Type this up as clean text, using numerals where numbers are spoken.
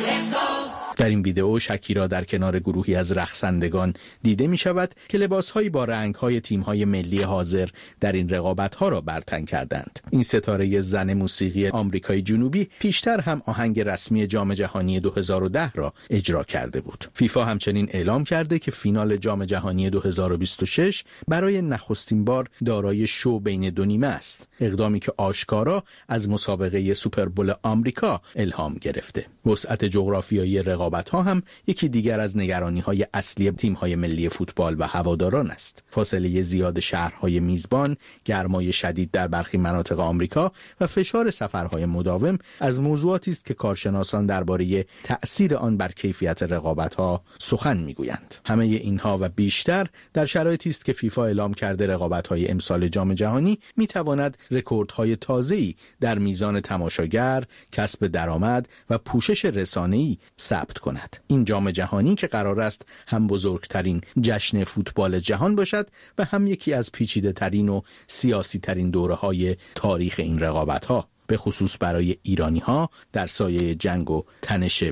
در این ویدئو شکیرا در کنار گروهی از رقصندگان دیده می شود که لباسهایی با رنگهای تیم‌های ملی حاضر در این رقابت‌ها را برتن کردند. این ستاره زن موسیقی آمریکای جنوبی پیشتر هم آهنگ رسمی جام جهانی 2010 را اجرا کرده بود. فیفا همچنین اعلام کرده که فینال جام جهانی 2026 برای نخستین بار دارای شو بین دو نیمه است. اقدامی که آشکارا از مسابقه سوپربول آمریکا الهام گرفته. وسعت جغرافیایی رقابت‌ها هم یکی دیگر از نگرانی‌های اصلی تیم‌های ملی فوتبال و هواداران است. فاصله زیاد شهرهای میزبان، گرمای شدید در برخی مناطق آمریکا و فشار سفرهای مداوم از موضوعاتی است که کارشناسان درباره تأثیر آن بر کیفیت رقابت‌ها سخن می‌گویند. همه اینها و بیشتر در شرایطی است که فیفا اعلام کرده رقابت‌های امسال جام جهانی می‌تواند رکوردهای تازه‌ای در میزان تماشاگر، کسب درآمد و پوشش رسانه‌ای ثبت کند. این جام جهانی که قرار است هم بزرگترین جشن فوتبال جهان باشد و هم یکی از پیچیده‌ترین و سیاسی‌ترین دوره‌های تاریخ این رقابت‌ها، به خصوص برای ایرانی‌ها در سایه جنگ و تنش